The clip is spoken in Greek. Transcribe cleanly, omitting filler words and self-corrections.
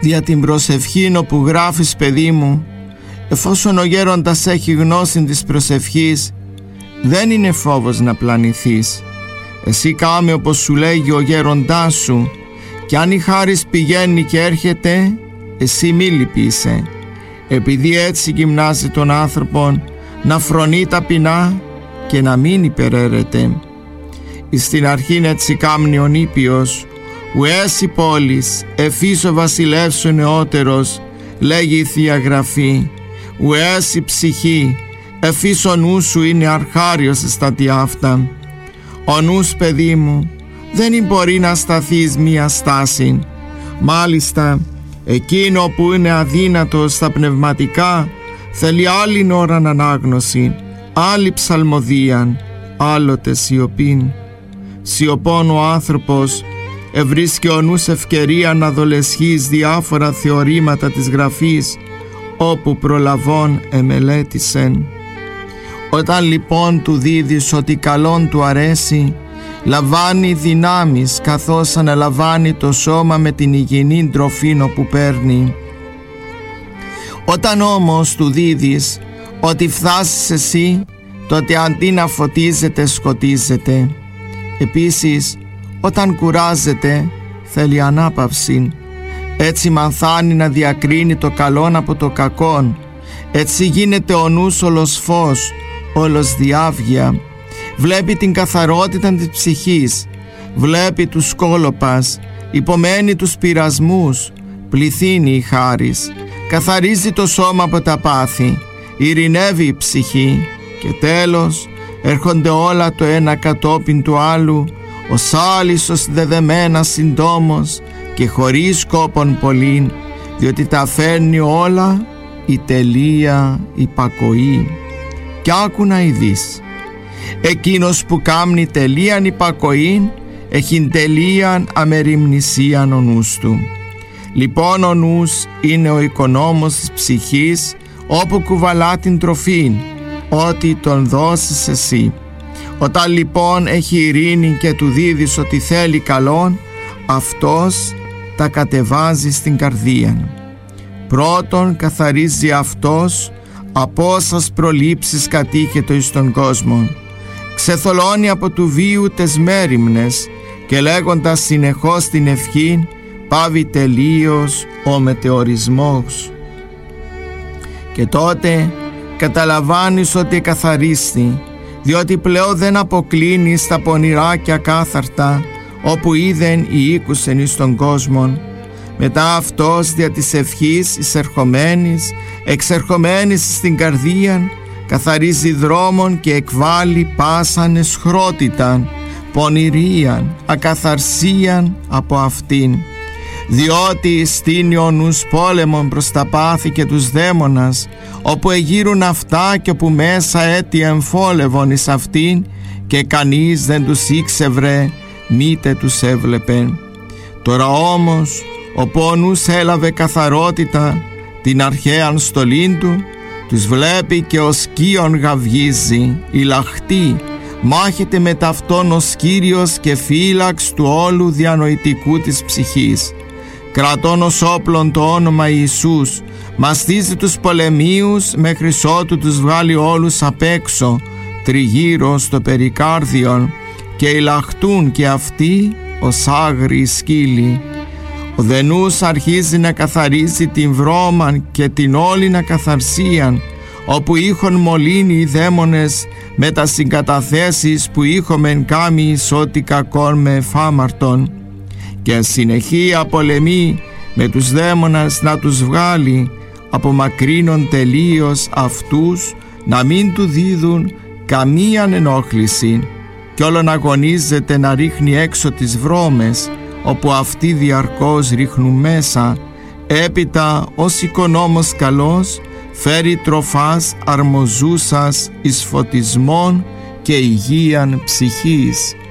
Δια την προσευχήν όπου γράφεις, παιδί μου, εφόσον ο γέροντας έχει γνώση της προσευχής, δεν είναι φόβος να πλανηθείς. Εσύ κάμε όπως σου λέγει ο γέροντάς σου, και αν η χάρις πηγαίνει και έρχεται, εσύ μη λυπείσαι, επειδή έτσι γυμνάζει τον άνθρωπον να φρονεί ταπεινά και να μην υπεραίρεται. Στην αρχήν έτσι κάμνει ο νήπιος, ουές η πόλης, εφής ο βασιλεύς ο νεότερος, λέγει η Θεία Γραφή, ουές η ψυχή, εφής ο νους σου είναι αρχάριος στα τι αυτά. Ο νους, παιδί μου, δεν μπορεί να σταθείς μία στάση. Μάλιστα, εκείνο που είναι αδύνατο στα πνευματικά θέλει άλλη ώρα ανάγνωση, άλλη ψαλμοδίαν, άλλοτε σιωπήν. Σιωπών ο άνθρωπος ευρίσκει ο νους ευκαιρία να δολεσχείς διάφορα θεωρήματα της Γραφής, όπου προλαβών εμελέτησεν. Όταν λοιπόν του δίδεις ότι καλόν του αρέσει, λαμβάνει δυνάμεις καθώς αναλαμβάνει το σώμα με την υγιεινή τροφή που παίρνει. Όταν όμως του δίδεις ότι φτάσεις εσύ, τότε αντί να φωτίζεται σκοτίζεται. Επίσης, όταν κουράζεται θέλει ανάπαυση. Έτσι μαθάνει να διακρίνει το καλόν από το κακόν. Έτσι γίνεται ο νους όλος φως, όλος διάβγεια. Βλέπει την καθαρότητα της ψυχής, βλέπει τους σκόλοπας, υπομένει τους πειρασμούς, πληθύνει η χάρις, καθαρίζει το σώμα από τα πάθη, ειρηνεύει η ψυχή και τέλος έρχονται όλα το ένα κατόπιν του άλλου, ως άλυσος δεδεμένα συντόμως και χωρίς σκόπον πολλήν, διότι τα φέρνει όλα η τελεία υπακοή. Κι άκου να ειδείς, εκείνος που κάμνει τελείαν υπακοήν έχει τελείαν αμεριμνησίαν ο νους του. Λοιπόν ο νους είναι ο οικονόμος της ψυχής, όπου κουβαλά την τροφή, ό,τι τον δώσεις εσύ. Όταν λοιπόν έχει ειρήνη και του δίδεις ότι θέλει καλόν, αυτός τα κατεβάζει στην καρδία. Πρώτον καθαρίζει αυτός από όσας προλήψεις κατήχετο εις τον κόσμο. Ξεθολώνει από του βίου τες μέριμνες και λέγοντας συνεχώς την ευχή πάβει τελείως ο μετεωρισμός. Και τότε καταλαβάνεις ότι καθαρίστη, διότι πλέον δεν αποκλίνεις τα πονηρά και ακάθαρτα όπου είδεν ή ήκουσεν εις τον κόσμον. Μετά αυτός δια της ευχής εισερχομένης, εξερχομένης στην καρδίαν, καθαρίζει δρόμον και εκβάλλει πάσαν εσχρότηταν, πονηρίαν, ακαθαρσίαν από αυτήν. Διότι στείνει ο νους πόλεμον προς τα πάθη και τους δαίμονας, όπου εγείρουν αυτά και όπου μέσα έτη εμφόλευον εις αυτήν, και κανείς δεν τους ήξευρε μήτε τους έβλεπε. Τώρα όμως όπου ο νους έλαβε καθαρότητα την αρχαίαν στολήν του, τους βλέπει και ο σκίον γαυγίζει, η λαχτή μάχεται με ταυτόν ως Κύριος και φύλαξ του όλου διανοητικού της ψυχής. Κρατών ως όπλον το όνομα Ιησούς, μαστίζει τους πολεμίους μέχρι ότου τους βγάλει όλους απ' έξω, τριγύρω στο περικάρδιον, και ηλαχτούν και αυτοί ως άγριοι σκύλοι. Ο δενούς αρχίζει να καθαρίζει την βρώμαν και την όλην ακαθαρσίαν, όπου είχον μολύνει οι δαίμονες με τα συγκαταθέσεις που είχομεν κάμει εις ό,τι κακόν με εφάμαρτον, και συνεχεία πολεμεί με τους δαίμονας να τους βγάλει, απομακρύνον τελείως αυτούς να μην του δίδουν καμίαν ενόχληση, κι όλον αγωνίζεται να ρίχνει έξω τις βρώμες, όπου αυτοί διαρκώς ρίχνουν μέσα. Έπειτα ως οικονόμος καλός φέρει τροφάς αρμοζούσας εις φωτισμόν και υγείαν ψυχής.